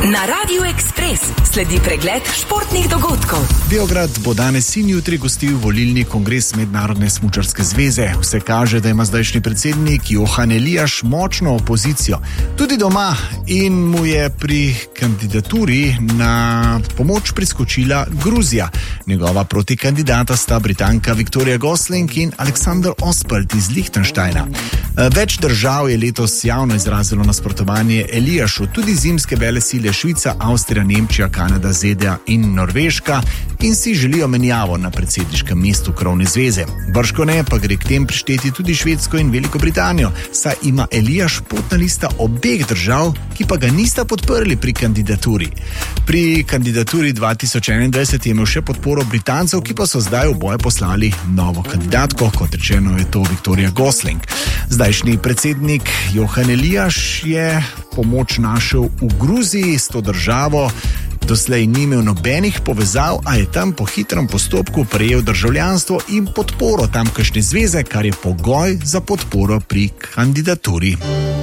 Na Radiu Ekspres sledi pregled športnih dogodkov. Beograd bo danes in jutri gostil volilni kongres Mednarodne smučarske zveze. Vse kaže, da ima zdajšnji predsednik Johan Eliaš močno opozicijo. Tudi doma, in mu je pri kandidaturi na pomoč priskočila Gruzija. Njegova protikandidata sta Britanka Viktorija Gosling in Alexander Ospelt iz Lichtensteina. Več držav je letos javno izrazilo nasprotovanje Eliašu, tudi zimske velesile Švica, Avstrija, Nemčija, Kanada, ZDA in Norveška, in si želijo menjavo na predsedniškem mestu krovne zveze. Bržkone pa gre k tem prišteti tudi Švedsko in Veliko Britanijo, saj ima Eliaš potna lista obeh držav, ki pa ga nista podprli pri kandidaturi. Pri kandidaturi 2021 je imel še podporo Britancev, ki pa so zdaj v boj poslali novo kandidatko, kot rečeno je to Viktorija Gosling. Zdajšnji predsednik Johan Eliaš je pomoč našel v Gruziji. S to državo doslej ni imel nobenih povezav, a je tam po hitrem postopku prejel državljanstvo in podporo tamkajšnje zveze, kar je pogoj za podporo pri kandidaturi.